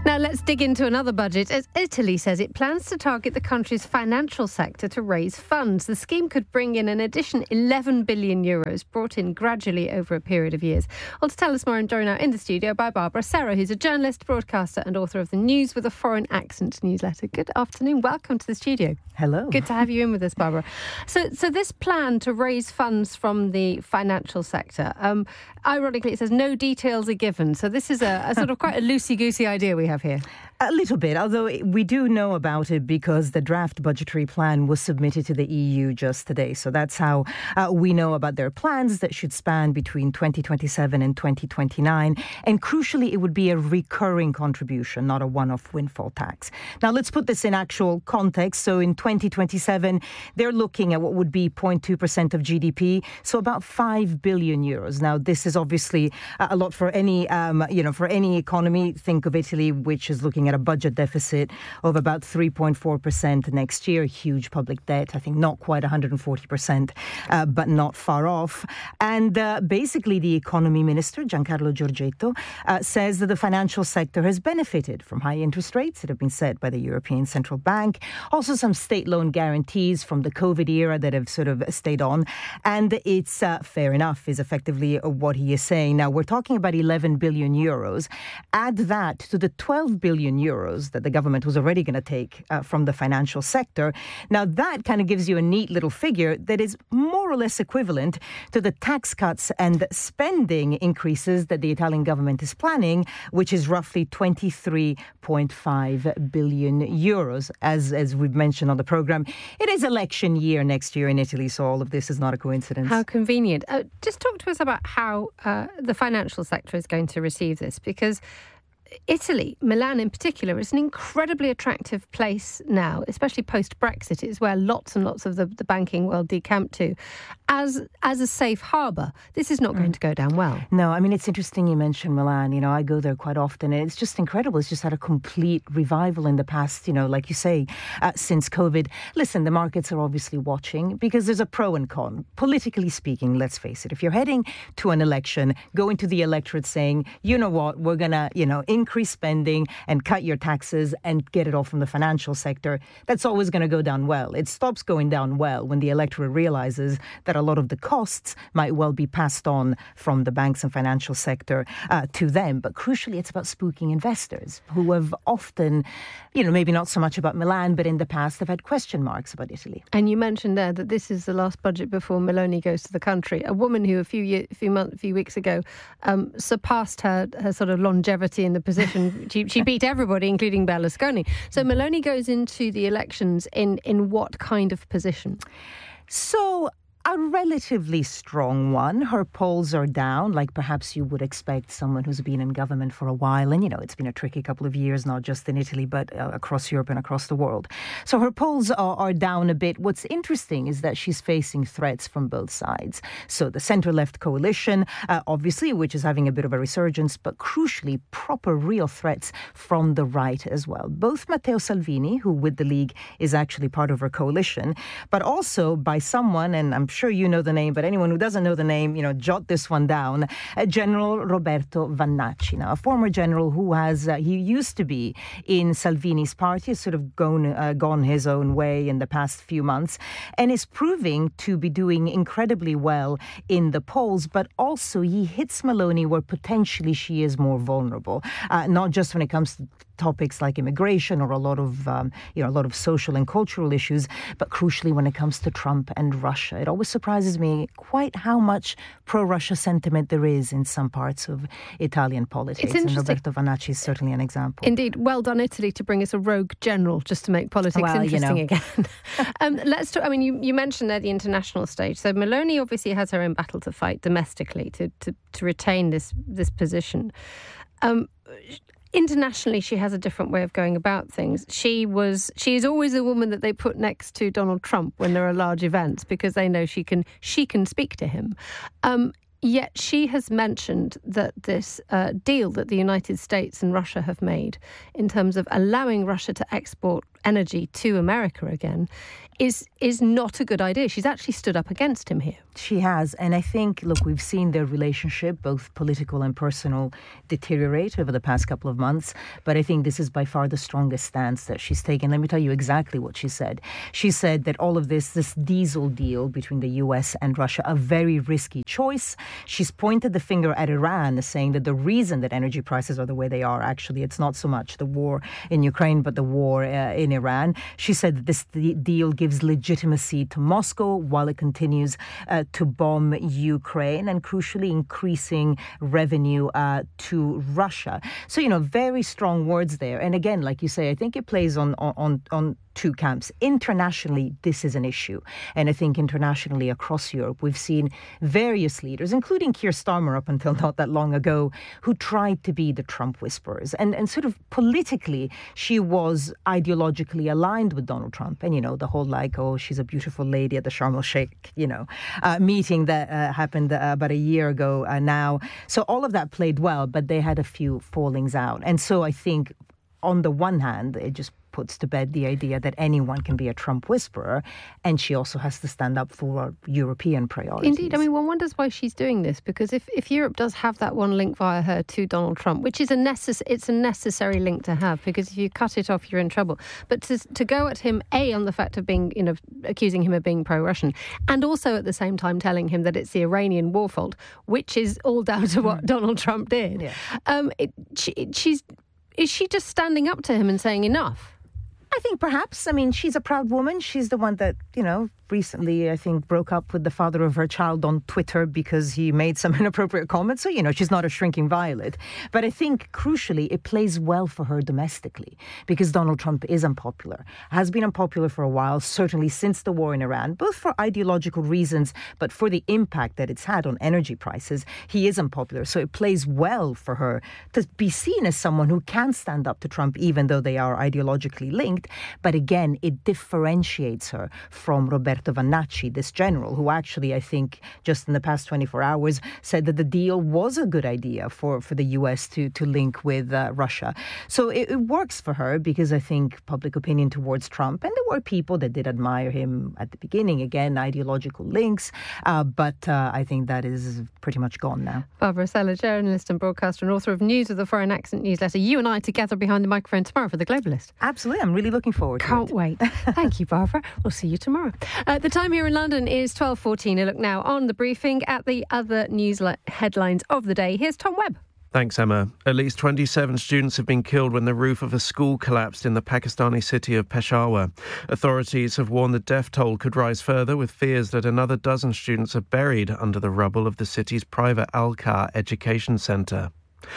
Now let's dig into another budget. As Italy says it plans to target the country's financial sector to raise funds. The scheme could bring in an additional 11 billion euros, brought in gradually over a period of years. Well, to tell us more, I'm joined now in the studio by Barbara Serra, who's a journalist, broadcaster and author of the News with a Foreign Accent newsletter. Good afternoon. Welcome to the studio. Hello. Good to have you in with us, Barbara. So this plan to raise funds from the financial sector, ironically, it says no details are given. So this is a sort of quite a loosey-goosey idea we have here. A little bit, although we do know about it because the draft budgetary plan was submitted to the EU just today. So that's how we know about their plans that should span between 2027 and 2029. And crucially, it would be a recurring contribution, not a one-off windfall tax. Now, let's put this in actual context. So in 2027, they're looking at what would be 0.2% of GDP, so about 5 billion euros. Now, this is obviously a lot for any, for any economy. Think of Italy, which is looking at a budget deficit of about 3.4% next year. Huge public debt, I think not quite 140%, but not far off. And basically, the economy minister, Giancarlo Giorgetto, says that the financial sector has benefited from high interest rates that have been set by the European Central Bank. Also, some state loan guarantees from the COVID era that have sort of stayed on. And it's fair enough, is effectively what he is saying. Now, we're talking about 11 billion euros. Add that to the 12 billion euros that the government was already going to take from the financial sector. Now, that kind of gives you a neat little figure that is more or less equivalent to the tax cuts and spending increases that the Italian government is planning, which is roughly 23.5 billion euros. As we've mentioned on the programme, it is election year next year in Italy, so all of this is not a coincidence. How convenient. Just talk to us about how the financial sector is going to receive this, because Italy, Milan in particular, is an incredibly attractive place now, especially post-Brexit. It's where lots and lots of the banking world decamp to as a safe harbour. This is not going to go down well. No, I mean, it's interesting you mentioned Milan. You know, I go there quite often, and it's just incredible. It's just had a complete revival in the past, like you say, since COVID. Listen, the markets are obviously watching because there's a pro and con. Politically speaking, let's face it, if you're heading to an election, go into the electorate saying, you know what, we're going to, increase spending and cut your taxes and get it all from the financial sector, that's always going to go down well. It stops going down well when the electorate realizes that a lot of the costs might well be passed on from the banks and financial sector to them. But crucially, it's about spooking investors who have often, maybe not so much about Milan, but in the past have had question marks about Italy. And you mentioned there that this is the last budget before Meloni goes to the country. A woman who a few weeks ago surpassed her sort of longevity in the position. She beat everybody, including Berlusconi. So Meloni goes into the elections in what kind of position? So a relatively strong one. Her polls are down, like perhaps you would expect someone who's been in government for a while. And, it's been a tricky couple of years, not just in Italy, but across Europe and across the world. So her polls are down a bit. What's interesting is that she's facing threats from both sides. So the centre-left coalition, obviously, which is having a bit of a resurgence, but crucially, proper real threats from the right as well. Both Matteo Salvini, who with the League is actually part of her coalition, but also by someone, and I'm sure you know the name, but anyone who doesn't know the name, jot this one down. General Roberto Vannacci, now a former general who he used to be in Salvini's party, has sort of gone his own way in the past few months, and is proving to be doing incredibly well in the polls. But also he hits Meloni where potentially she is more vulnerable, not just when it comes to topics like immigration or a lot of social and cultural issues, but crucially when it comes to Trump and Russia. It always surprises me quite how much pro-Russia sentiment there is in some parts of Italian politics. And Roberto Vannacci is certainly an example. Indeed. Well done, Italy, to bring us a rogue general just to make politics interesting again. Let's talk. I mean, you mentioned there the international stage. So Meloni obviously has her own battle to fight domestically to retain this position. Internationally, she has a different way of going about things. She is always a woman that they put next to Donald Trump when there are large events because they know she can speak to him. Yet she has mentioned that this deal that the United States and Russia have made in terms of allowing Russia to export energy to America again is not a good idea. She's actually stood up against him here. She has. And I think, look, we've seen their relationship, both political and personal, deteriorate over the past couple of months. But I think this is by far the strongest stance that she's taken. Let me tell you exactly what she said. She said that all of this diesel deal between the US and Russia, a very risky choice. She's pointed the finger at Iran, saying that the reason that energy prices are the way they are, actually, it's not so much the war in Ukraine, but the war in Iran. She said that this deal gives legitimacy to Moscow while it continues to bomb Ukraine and, crucially, increasing revenue to Russia. So, very strong words there. And again, like you say, I think it plays on two camps. Internationally, this is an issue. And I think internationally across Europe, we've seen various leaders, including Keir Starmer up until not that long ago, who tried to be the Trump whisperers. And sort of politically, she was ideologically aligned with Donald Trump. And, the whole she's a beautiful lady at the Sharm el-Sheikh, meeting that happened about a year ago now. So all of that played well, but they had a few fallings out. And so I think on the one hand, it just puts to bed the idea that anyone can be a Trump whisperer, and she also has to stand up for European priorities. Indeed. I mean, one wonders why she's doing this, because if Europe does have that one link via her to Donald Trump, which is it's a necessary link to have, because if you cut it off, you're in trouble. But to go at him, on the fact of being, accusing him of being pro-Russian, and also at the same time telling him that it's the Iranian war fault, which is all down to what Donald Trump did. Yeah. Is she just standing up to him and saying enough? I think perhaps. I mean, she's a proud woman. She's the one that, recently, I think, broke up with the father of her child on Twitter because he made some inappropriate comments. So, she's not a shrinking violet. But I think, crucially, it plays well for her domestically because Donald Trump is unpopular, has been unpopular for a while, certainly since the war in Iran, both for ideological reasons, but for the impact that it's had on energy prices. He is unpopular. So it plays well for her to be seen as someone who can stand up to Trump, even though they are ideologically linked. But again, it differentiates her from Roberto Vannacci, this general, who actually, I think, just in the past 24 hours, said that the deal was a good idea for the US to link with Russia. So it works for her because I think public opinion towards Trump, and there were people that did admire him at the beginning, again, ideological links, but I think that is pretty much gone now. Barbara Sella, journalist and broadcaster and author of News with a Foreign Accent newsletter. You and I together behind the microphone tomorrow for The Globalist. Absolutely. I'm really looking forward to it. Can't wait. Thank you, Barbara. We'll see you tomorrow. The time here in London is 12:14. A look now on the briefing at the other news headlines of the day. Here's Tom Webb. Thanks, Emma. At least 27 students have been killed when the roof of a school collapsed in the Pakistani city of Peshawar. Authorities have warned the death toll could rise further, with fears that another dozen students are buried under the rubble of the city's private Al-Kar education centre.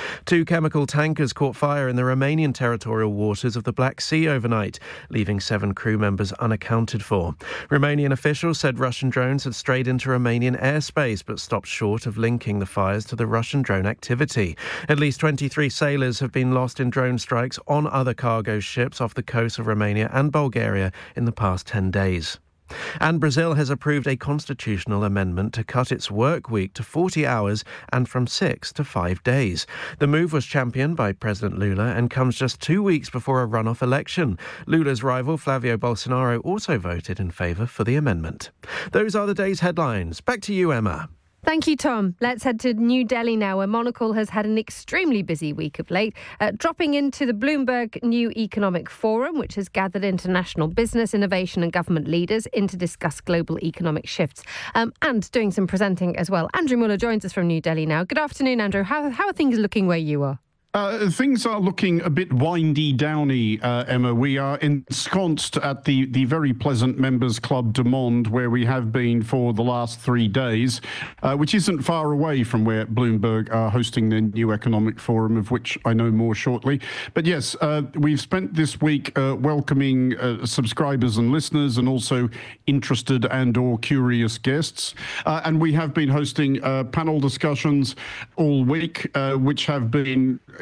2 chemical tankers caught fire in the Romanian territorial waters of the Black Sea overnight, leaving 7 crew members unaccounted for. Romanian officials said Russian drones had strayed into Romanian airspace but stopped short of linking the fires to the Russian drone activity. At least 23 sailors have been lost in drone strikes on other cargo ships off the coast of Romania and Bulgaria in the past 10 days. And Brazil has approved a constitutional amendment to cut its work week to 40 hours and from 6 to 5 days. The move was championed by President Lula and comes just 2 weeks before a runoff election. Lula's rival, Flavio Bolsonaro, also voted in favour for the amendment. Those are the day's headlines. Back to you, Emma. Thank you, Tom. Let's head to New Delhi now, where Monocle has had an extremely busy week of late, dropping into the Bloomberg New Economic Forum, which has gathered international business, innovation and government leaders in to discuss global economic shifts, and doing some presenting as well. Andrew Muller joins us from New Delhi now. Good afternoon, Andrew. How are things looking where you are? Things are looking a bit windy-downy, Emma. We are ensconced at the very pleasant Members Club du Monde, where we have been for the last 3 days, which isn't far away from where Bloomberg are hosting their new economic forum, of which I know more shortly. But yes, we've spent this week welcoming subscribers and listeners, and also interested and or curious guests. And we have been hosting panel discussions all week, which have been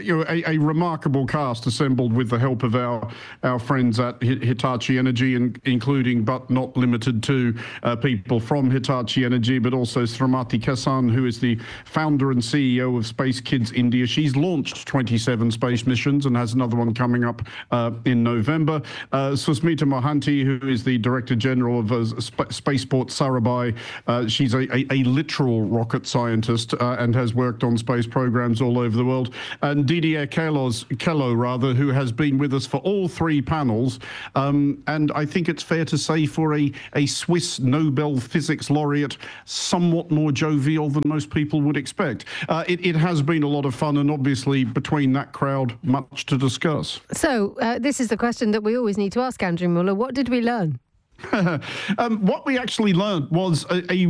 a remarkable cast assembled with the help of our friends at Hitachi Energy, and including but not limited to people from Hitachi Energy, but also Srimati Kesan, who is the founder and CEO of Space Kids India. She's launched 27 space missions and has another one coming up in November. Susmita Mohanty, who is the Director General of Spaceport Sarabhai. She's a literal rocket scientist and has worked on space programs all over the world. And Didier Queloz, who has been with us for all three panels. And I think it's fair to say for a Swiss Nobel Physics laureate, somewhat more jovial than most people would expect. It has been a lot of fun, and obviously between that crowd, much to discuss. So this is the question that we always need to ask Andrew Mueller. What did we learn? What we actually learned was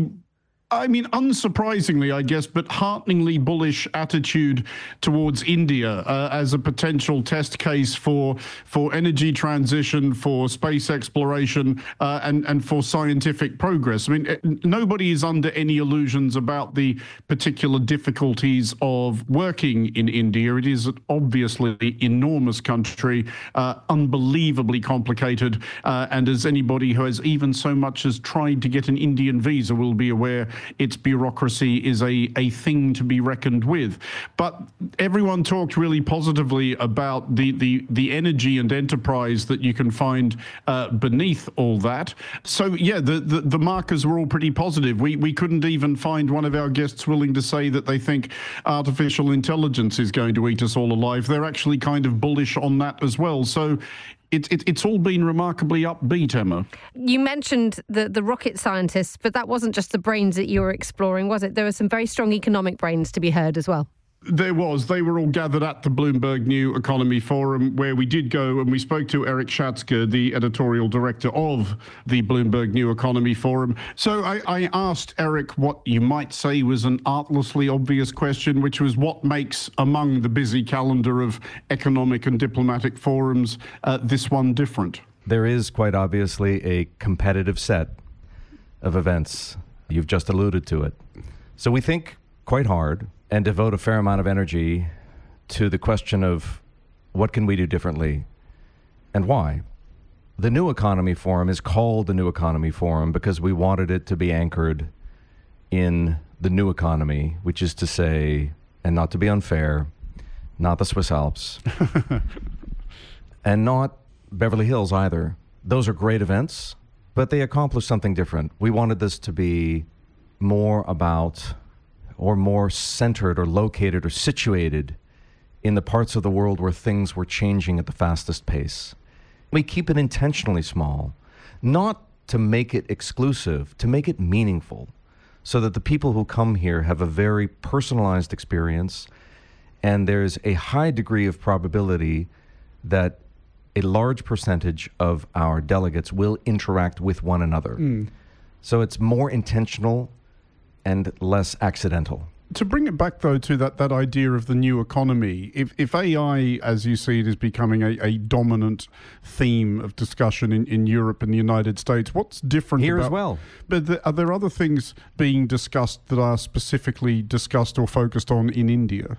unsurprisingly, I guess, but hearteningly bullish attitude towards India as a potential test case for energy transition, for space exploration, and for scientific progress. I mean, nobody is under any illusions about the particular difficulties of working in India. It is obviously an enormous country, unbelievably complicated, and as anybody who has even so much as tried to get an Indian visa will be aware, its bureaucracy is a thing to be reckoned with. But everyone talked really positively about the energy and enterprise that you can find beneath all that. So, yeah, the markers were all pretty positive. We couldn't even find one of our guests willing to say that they think artificial intelligence is going to eat us all alive. They're actually kind of bullish on that as well. So it's all been remarkably upbeat, Emma. You mentioned the rocket scientists, but that wasn't just the brains that you were exploring, was it? There were some very strong economic brains to be heard as well. There was. They were all gathered at the Bloomberg New Economy Forum, where we did go and we spoke to Eric Schatzker, the editorial director of the Bloomberg New Economy Forum. So I asked Eric what you might say was an artlessly obvious question, which was what makes, among the busy calendar of economic and diplomatic forums, this one different? There is quite obviously a competitive set of events. You've just alluded to it. So we think quite hard and devote a fair amount of energy to the question of what can we do differently and why. The New Economy Forum is called the New Economy Forum because we wanted it to be anchored in the new economy, which is to say, and not to be unfair, not the Swiss Alps, and not Beverly Hills either. Those are great events, but they accomplish something different. We wanted this to be more about, or more centered or located or situated in the parts of the world where things were changing at the fastest pace. We keep it intentionally small, not to make it exclusive, to make it meaningful, so that the people who come here have a very personalized experience, and there's a high degree of probability that a large percentage of our delegates will interact with one another. So it's more intentional and less accidental. To bring it back, though, to that idea of the new economy, if AI, as you see it, is becoming a dominant theme of discussion in Europe and the United States, what's different here about, as well? But are there other things being discussed that are specifically discussed or focused on in India?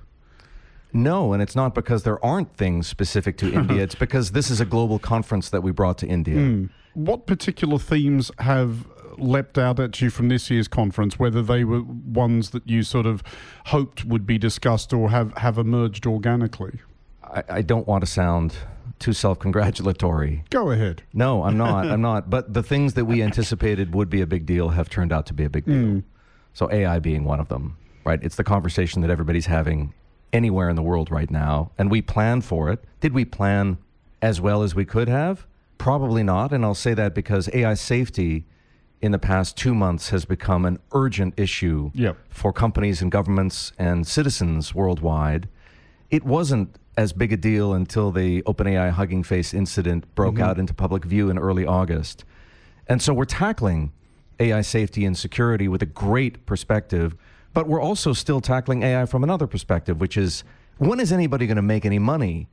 No, and it's not because there aren't things specific to India. It's because this is a global conference that we brought to India. What particular themes have leapt out at you from this year's conference, whether they were ones that you sort of hoped would be discussed or have emerged organically? I don't want to sound too self-congratulatory. Go ahead. No, I'm not. But the things that we anticipated would be a big deal have turned out to be a big deal. So AI being one of them, right? It's the conversation that everybody's having anywhere in the world right now, and we planned for it. Did we plan as well as we could have? Probably not, and I'll say that because AI safety in the past 2 months has become an urgent issue for companies and governments and citizens worldwide. It wasn't as big a deal until the OpenAI Hugging Face incident broke out into public view in early August. And so we're tackling AI safety and security with a great perspective, but we're also still tackling AI from another perspective, which is, when is anybody going to make any money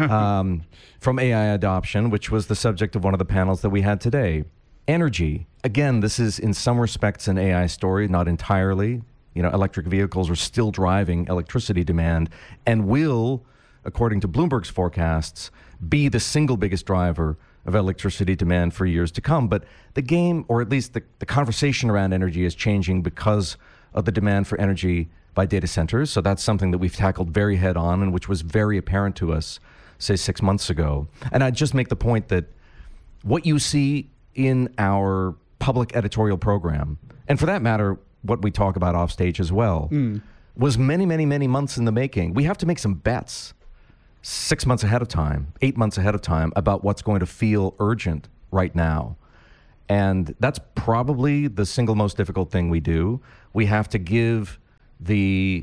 from AI adoption, which was the subject of one of the panels that we had today? Energy. Again, this is in some respects an AI story, not entirely. You know, electric vehicles are still driving electricity demand and will according to Bloomberg's forecasts, be the single biggest driver of electricity demand for years to come. But the game, or at least the conversation around energy, is changing because of the demand for energy by data centers. So that's something that we've tackled very head on, and which was very apparent to us, say, 6 months ago. And I'd just make the point that what you see in our public editorial program, and for that matter, what we talk about off stage as well, was many, many, many months in the making. We have to make some bets 6 months ahead of time, 8 months ahead of time, about what's going to feel urgent right now. And that's probably the single most difficult thing we do. We have to give the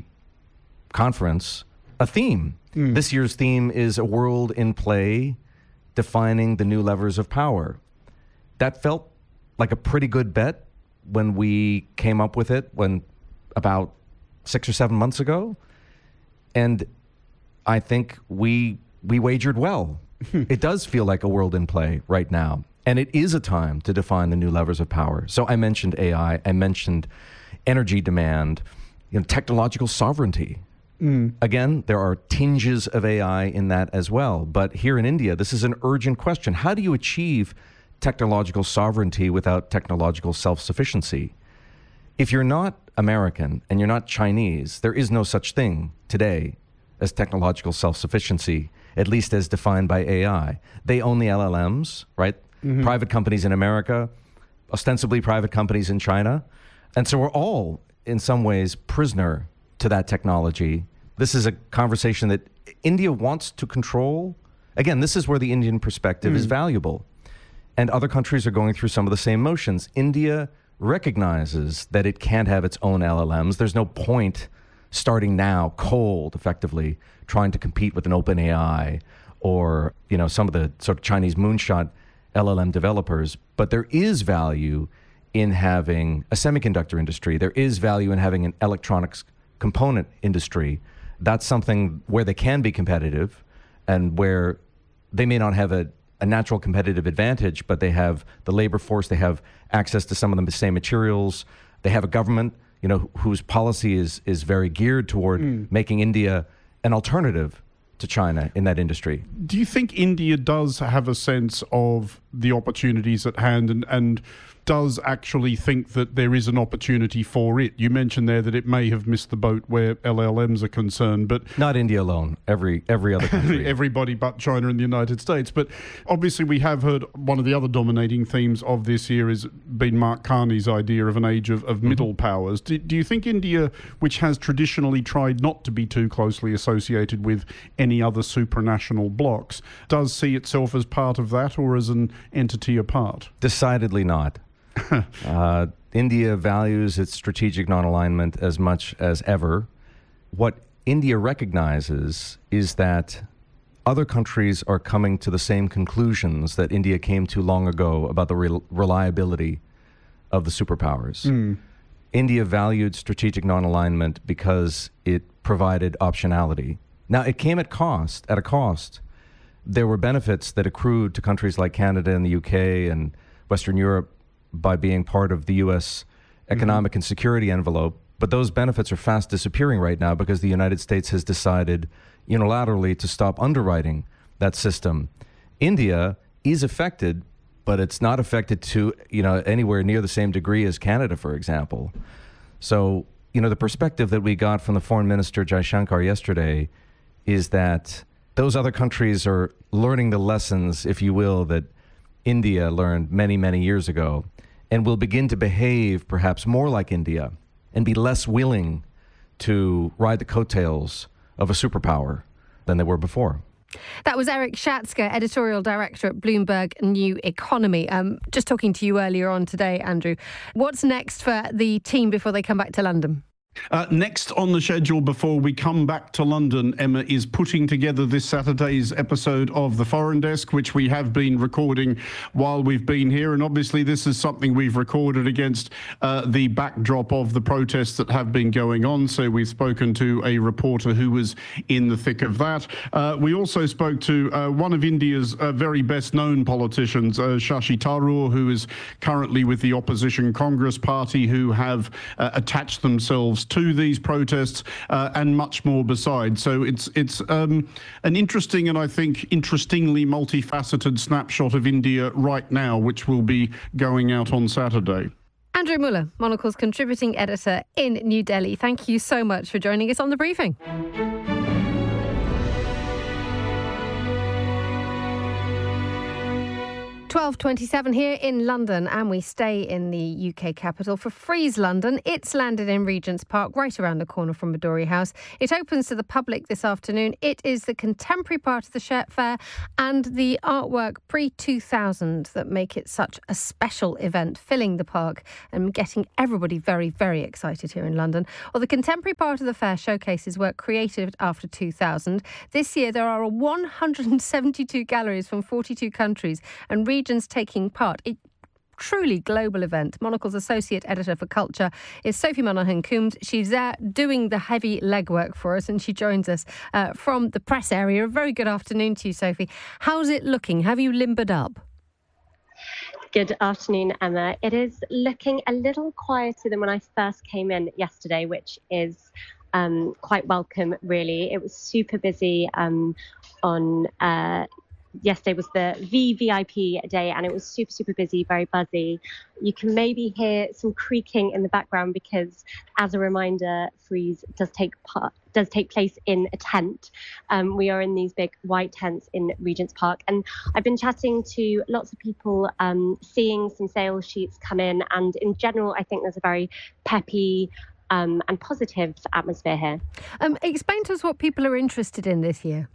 conference a theme. This year's theme is a world in play, defining the new levers of power. That felt like a pretty good bet when we came up with it about 6 or 7 months ago. And I think we wagered well. It does feel like a world in play right now. And it is a time to define the new levers of power. So I mentioned AI, I mentioned energy demand, technological sovereignty. Again, there are tinges of AI in that as well. But here in India, this is an urgent question. How do you achieve technological sovereignty without technological self-sufficiency? If you're not American and you're not Chinese, there is no such thing today as technological self-sufficiency, at least as defined by AI. They own the LLMs, right? Private companies in America, ostensibly private companies in China. And so we're all, in some ways, prisoner to that technology. This is a conversation that India wants to control. Again, this is where the Indian perspective is valuable. And other countries are going through some of the same motions. India recognizes that it can't have its own LLMs. There's no point starting now, cold, effectively, trying to compete with an OpenAI or, some of the sort of Chinese moonshot LLM developers. But there is value in having a semiconductor industry. There is value in having an electronics component industry. That's something where they can be competitive and where they may not have a natural competitive advantage, but they have the labor force, they have access to some of the same materials, they have a government, whose policy is very geared toward making India an alternative to China in that industry. Do you think India does have a sense of the opportunities at hand and does actually think that there is an opportunity for it? You mentioned there that it may have missed the boat where LLMs are concerned, but not India alone, every other country. Everybody but China and the United States. But obviously we have heard one of the other dominating themes of this year has been Mark Carney's idea of an age of middle powers. Do you think India, which has traditionally tried not to be too closely associated with any other supranational blocs, does see itself as part of that or as an entity apart? Decidedly not. India values its strategic non-alignment as much as ever. What India recognizes is that other countries are coming to the same conclusions that India came to long ago about the reliability of the superpowers. India valued strategic non-alignment because it provided optionality. Now, it came at a cost. There were benefits that accrued to countries like Canada and the UK and Western Europe by being part of the U.S. economic and security envelope. But those benefits are fast disappearing right now because the United States has decided unilaterally to stop underwriting that system. India is affected, but it's not affected to anywhere near the same degree as Canada, for example. So, the perspective that we got from the Foreign Minister Jaishankar yesterday is that those other countries are learning the lessons, if you will, that India learned many, many years ago, and will begin to behave perhaps more like India and be less willing to ride the coattails of a superpower than they were before. That was Eric Schatzker, editorial director at Bloomberg New Economy. Just talking to you earlier on today, Andrew. What's next for the team before they come back to London? Next on the schedule before we come back to London, Emma, is putting together this Saturday's episode of The Foreign Desk, which we have been recording while we've been here. And obviously this is something we've recorded against the backdrop of the protests that have been going on. So we've spoken to a reporter who was in the thick of that. We also spoke to one of India's very best-known politicians, Shashi Tharoor, who is currently with the opposition Congress Party, who have attached themselves to these protests, and much more besides. So it's an interesting and I think interestingly multifaceted snapshot of India right now, which will be going out on Saturday. Andrew Muller, Monocle's contributing editor in New Delhi. Thank you so much for joining us on The Briefing. 12:27 here in London, and we stay in the UK capital for Freeze London. It's landed in Regent's Park, right around the corner from Midori House. It opens to the public this afternoon. It is the contemporary part of the fair and the artwork pre-2000 that make it such a special event, filling the park and getting everybody very, very excited here in London. Well, the contemporary part of the fair showcases work created after 2000. This year, there are 172 galleries from 42 countries and regions taking part. A truly global event. Monocle's associate editor for culture is Sophie Monaghan-Coombs. She's there doing the heavy legwork for us, and she joins us from the press area. A very good afternoon to you, Sophie. How's it looking? Have you limbered up? Good afternoon, Emma. It is looking a little quieter than when I first came in yesterday, which is quite welcome, really. It was super busy on yesterday was the VVIP day, and it was super, super busy, very buzzy. You can maybe hear some creaking in the background because, as a reminder, Freeze does take place in a tent. We are in these big white tents in Regent's Park, and I've been chatting to lots of people, seeing some sales sheets come in, and in general, I think there's a very peppy and positive atmosphere here. Explain to us what people are interested in this year.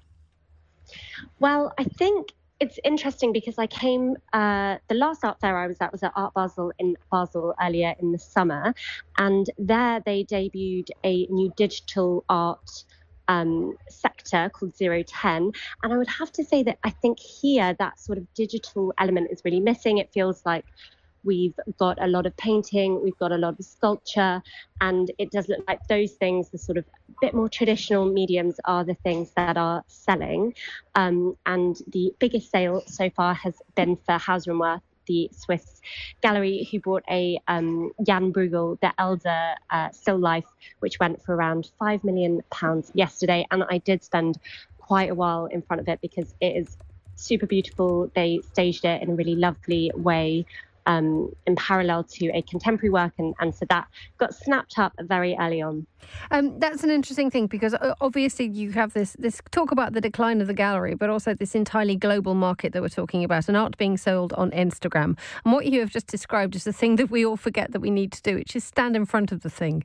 Well, I think it's interesting because I came, the last art fair I was at Art Basel in Basel earlier in the summer, and there they debuted a new digital art sector called 010. And I would have to say that I think here that sort of digital element is really missing. It feels like we've got a lot of painting, we've got a lot of sculpture, and it does look like those things, the sort of bit more traditional mediums, are the things that are selling. And the biggest sale so far has been for Hauser & Wirth, the Swiss gallery, who bought a Jan Bruegel, the Elder still life, which went for around £5 million yesterday. And I did spend quite a while in front of it because it is super beautiful. They staged it in a really lovely way, in parallel to a contemporary work, and so that got snapped up very early on. That's an interesting thing because obviously you have this talk about the decline of the gallery, but also this entirely global market that we're talking about, and art being sold on Instagram. And what you have just described is the thing that we all forget that we need to do, which is stand in front of the thing.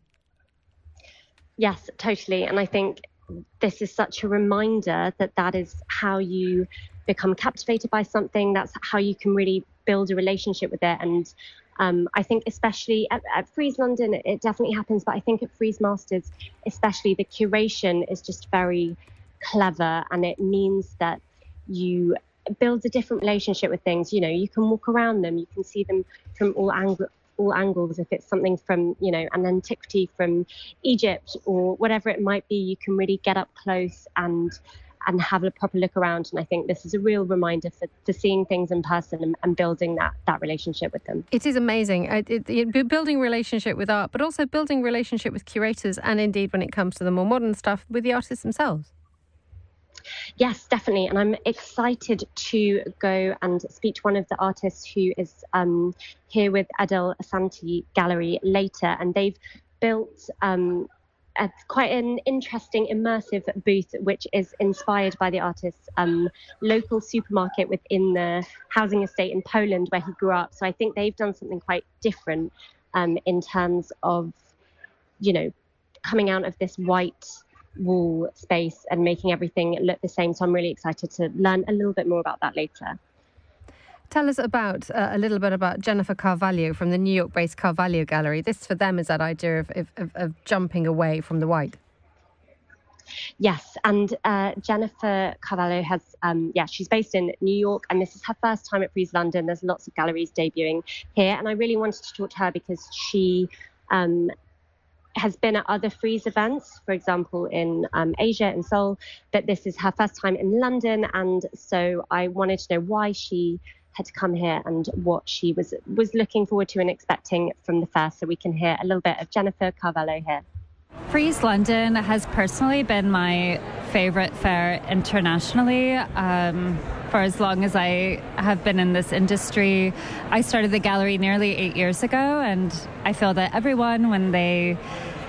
Yes, totally. And I think this is such a reminder that is how you become captivated by something. That's how you can really build a relationship with it. And I think especially at Freeze London, it definitely happens, but I think at Freeze Masters, especially, the curation is just very clever, and it means that you build a different relationship with things. You know, you can walk around them, you can see them from all angles. If it's something from, an antiquity from Egypt or whatever it might be, you can really get up close and have a proper look around. And I think this is a real reminder for seeing things in person and building that relationship with them. It is amazing. Building relationship with art, but also building relationship with curators, and indeed, when it comes to the more modern stuff, with the artists themselves. Yes, definitely. And I'm excited to go and speak to one of the artists who is here with Adel Asante Gallery later. And they've built quite an interesting immersive booth, which is inspired by the artist's local supermarket within the housing estate in Poland where he grew up. So I think they've done something quite different in terms of, coming out of this white wall space and making everything look the same. So I'm really excited to learn a little bit more about that later. Tell us about a little bit about Jennifer Carvalho from the New York-based Carvalho Gallery. This, for them, is that idea of jumping away from the white. Yes, and Jennifer Carvalho has, she's based in New York, and this is her first time at Freeze London. There's lots of galleries debuting here, and I really wanted to talk to her because she has been at other Freeze events, for example, in Asia, in Seoul, but this is her first time in London, and so I wanted to know why she had to come here and what she was looking forward to and expecting from the fair. So we can hear a little bit of Jennifer Carvalho here. Frieze London has personally been my favorite fair internationally. For as long as I have been in this industry. I started the gallery nearly 8 years ago, and I feel that everyone, when they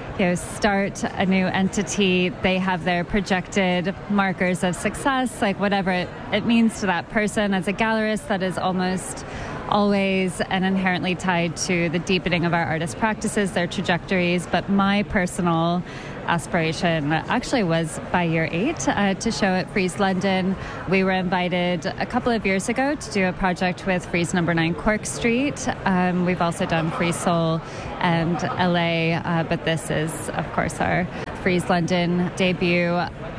start a new entity, they have their projected markers of success, like whatever it means to that person. As a gallerist, that is almost always and inherently tied to the deepening of our artist practices, their trajectories. But my personal aspiration actually was by year 8 to show at Frieze London. We were invited a couple of years ago to do a project with Frieze No. 9 Cork Street. We've also done Frieze Seoul and LA, but this is, of course, our Frieze London debut.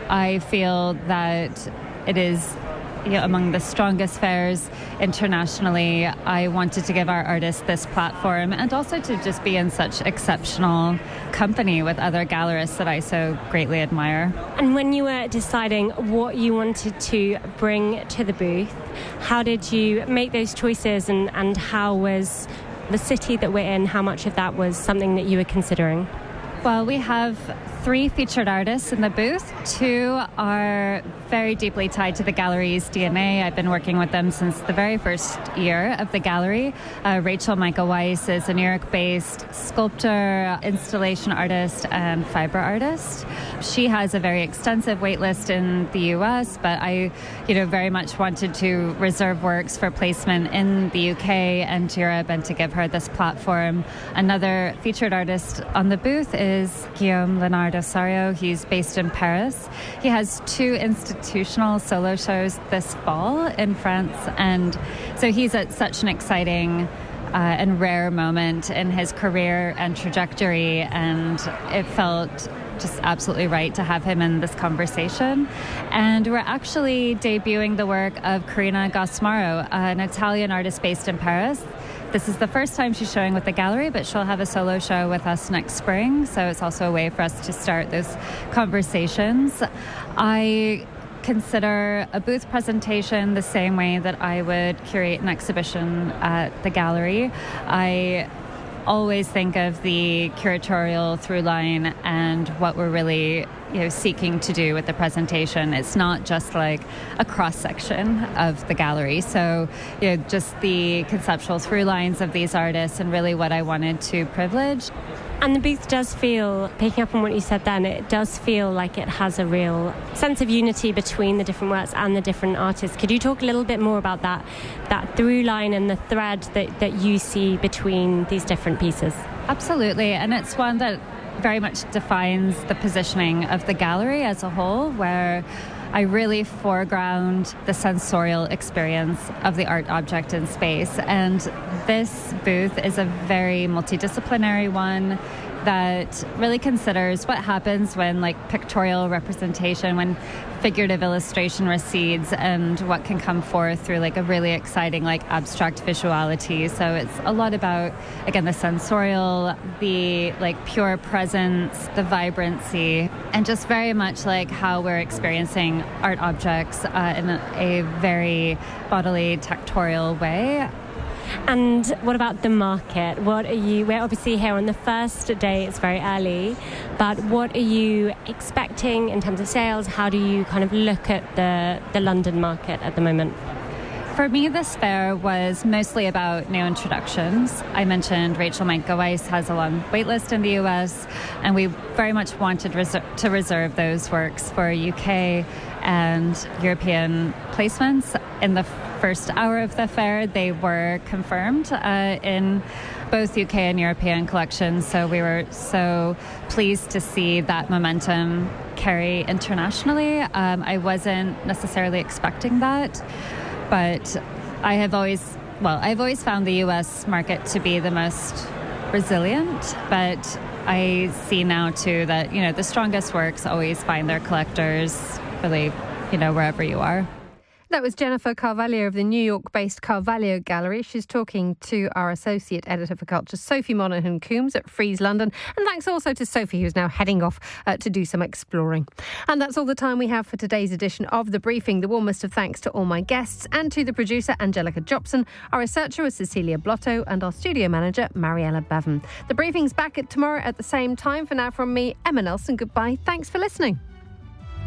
I feel that it is among the strongest fairs internationally. I wanted to give our artists this platform and also to just be in such exceptional company with other gallerists that I so greatly admire. And when you were deciding what you wanted to bring to the booth, how did you make those choices, and how was the city that we're in, how much of that was something that you were considering? Well, we have 3 featured artists in the booth. 2 are very deeply tied to the gallery's DNA. I've been working with them since the very first year of the gallery. Rachel Michael Weiss is a New York-based sculptor, installation artist, and fiber artist. She has a very extensive waitlist in the U.S., but I, very much wanted to reserve works for placement in the UK and Europe and to give her this platform. Another featured artist on the booth is Guillaume Léonard-Ossario. He's based in Paris. He has 2 institutional solo shows this fall in France, and so he's at such an exciting and rare moment in his career and trajectory, and it felt just absolutely right to have him in this conversation. And we're actually debuting the work of Karina Gasmaro, an Italian artist based in Paris. This is the first time she's showing with the gallery, but she'll have a solo show with us next spring, so it's also a way for us to start those conversations. I consider a booth presentation the same way that I would curate an exhibition at the gallery. I always think of the curatorial through line and what we're really seeking to do with the presentation. It's not just like a cross-section of the gallery. So just the conceptual through lines of these artists and really what I wanted to privilege. And the booth does feel, picking up on what you said then, it does feel like it has a real sense of unity between the different works and the different artists. Could you talk a little bit more about that through line and the thread that you see between these different pieces? Absolutely, and it's one that very much defines the positioning of the gallery as a whole, where I really foreground the sensorial experience of the art object in space. And this booth is a very multidisciplinary one that really considers what happens when pictorial representation, when figurative illustration recedes, and what can come forth through a really exciting abstract visuality. So it's a lot about, again, the sensorial, the pure presence, the vibrancy, and just very much how we're experiencing art objects in a very bodily, tactorial way. And what about the market? We're obviously here on the first day, it's very early, but what are you expecting in terms of sales? How do you kind of look at the London market at the moment? For me, this fair was mostly about new introductions. I mentioned Rachel Michael Weiss has a long waitlist in the US, and we very much wanted to reserve those works for UK and European placements. In the first hour of the fair, they were confirmed in both UK and European collections, so we were so pleased to see that momentum carry internationally. I wasn't necessarily expecting that, but I've always found the US market to be the most resilient, but I see now too that the strongest works always find their collectors really wherever you are. That was Jennifer Carvalho of the New York-based Carvalho Gallery. She's talking to our Associate Editor for Culture, Sophie Monaghan-Coombs at Frieze London. And thanks also to Sophie, who's now heading off to do some exploring. And that's all the time we have for today's edition of The Briefing. The warmest of thanks to all my guests and to the producer, Angelica Jobson. Our researcher was Cecilia Blotto and our studio manager, Mariella Bevan. The Briefing's back tomorrow at the same time. For now, from me, Emma Nelson, goodbye. Thanks for listening.